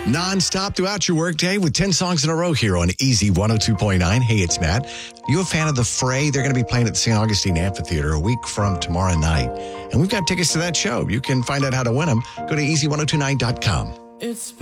Non-stop throughout your workday with 10 songs in a row here on Easy 102.9. Hey, it's Matt. You a fan of The Fray? They're going to be playing at the St. Augustine Amphitheater a week from tomorrow night. And we've got tickets to that show. You can find out how to win them. Go to easy1029.com.